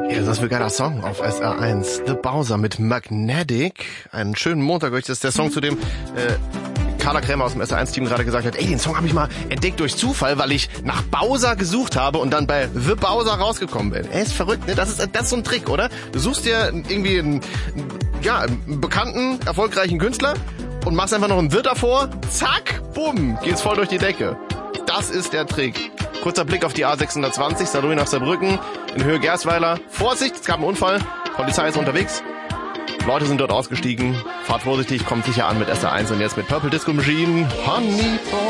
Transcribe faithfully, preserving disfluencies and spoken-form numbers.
Ja, das ist ein geiler Song auf S R eins. The Bowser mit Magnetic. Einen schönen Montag euch. Das ist der Song, zu dem äh, Carla Krämer aus dem S R eins Team gerade gesagt hat, ey, den Song habe ich mal entdeckt durch Zufall, weil ich nach Bowser gesucht habe und dann bei The Bowser rausgekommen bin. Er ist verrückt, ne? Das ist, das ist so ein Trick, oder? Du suchst dir irgendwie einen, ja, einen bekannten, erfolgreichen Künstler und machst einfach noch einen Wirt davor. Zack, bumm, geht's voll durch die Decke. Das ist der Trick. Kurzer Blick auf die A sechshundertzwanzig, Saarlouis nach Saarbrücken, in Höhe Gersweiler. Vorsicht, es gab einen Unfall, Polizei ist unterwegs. Leute sind dort ausgestiegen. Fahrt vorsichtig, kommt sicher an mit S R eins und jetzt mit Purple Disco Machine. Honey Boy.